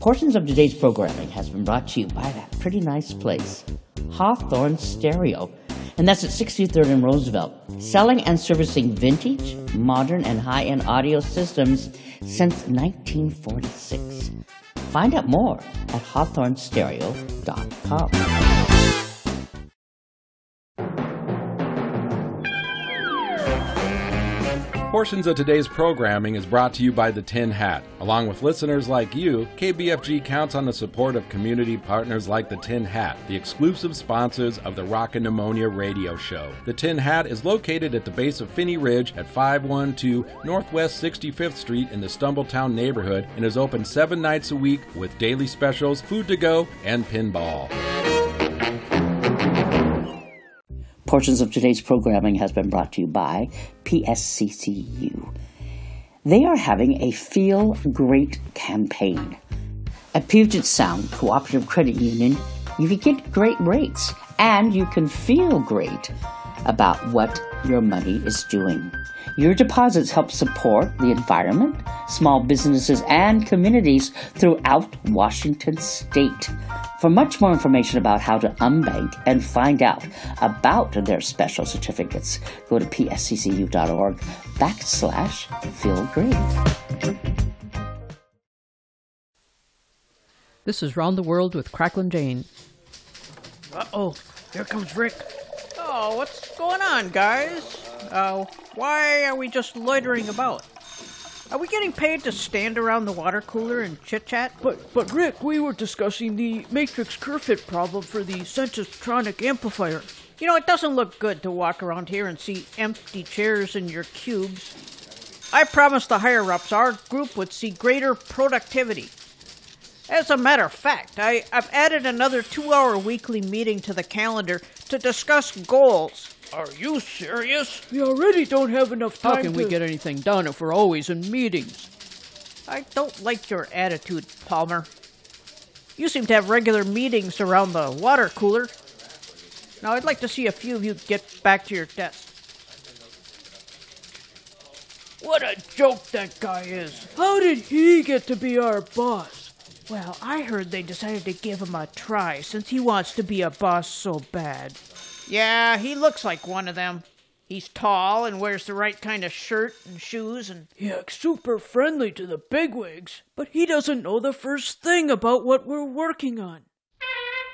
Portions of today's programming has been brought to you by that pretty nice place, Hawthorne Stereo. And that's at 63rd and Roosevelt, selling and servicing vintage, modern, and high-end audio systems since 1946. Find out more at hawthornestereo.com. Portions of today's programming is brought to you by the Tin Hat. Along with listeners like you, KBFG counts on the support of community partners like the Tin Hat, the exclusive sponsors of the Rockin' Pneumonia radio show. The Tin Hat is located at the base of Finney Ridge at 512 Northwest 65th Street in the Stumbletown neighborhood and is open 7 nights a week with daily specials, food to go, and pinball. Portions of today's programming has been brought to you by PSCCU. They are having a Feel Great campaign. At Puget Sound Cooperative Credit Union, you can get great rates and you can feel great about what your money is doing. Your deposits help support the environment, small businesses, and communities throughout Washington State. For much more information about how to unbank and find out about their special certificates, go to psccu.org/feelgreat. This is Round the World with Cracklin' Jane. Uh-oh, here comes Rick. Oh, what's going on, guys? Why are we just loitering about? Are we getting paid to stand around the water cooler and chit-chat? But Rick, we were discussing the matrix curve fit problem for the Sensitronic amplifier. You know, it doesn't look good to walk around here and see empty chairs in your cubes. I promised the higher-ups our group would see greater productivity. As a matter of fact, I've added another 2-hour weekly meeting to the calendar to discuss goals. Are you serious? We already don't have enough time. How can we get anything done if we're always in meetings? I don't like your attitude, Palmer. You seem to have regular meetings around the water cooler. Now, I'd like to see a few of you get back to your desks. What a joke that guy is. How did he get to be our boss? Well, I heard they decided to give him a try since he wants to be a boss so bad. Yeah, he looks like one of them. He's tall and wears the right kind of shirt and shoes and... He acts super friendly to the bigwigs, but he doesn't know the first thing about what we're working on.